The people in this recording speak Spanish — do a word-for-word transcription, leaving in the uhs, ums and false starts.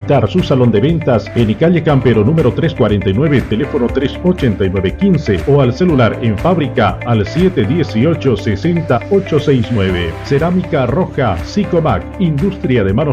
visitar su salón de ventas en calle Campero número trescientos cuarenta y nueve, teléfono tres ochenta y nueve quince o al celular en fábrica al siete dieciocho sesenta ocho sesenta y nueve. Cerámica Roja, Sicomac, industria de manos